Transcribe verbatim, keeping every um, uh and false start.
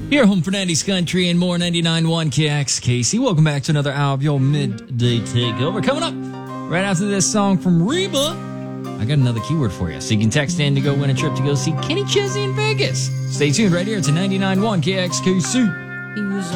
Here, home for nineties country and more. Ninety-nine point one K X K C. Welcome back to another hour of your midday takeover. Coming up right after this song from Reba, I got another keyword for you, so you can text in to go win a trip to go see Kenny Chesney in Vegas. Stay tuned right here to ninety-nine point one K X K C. He was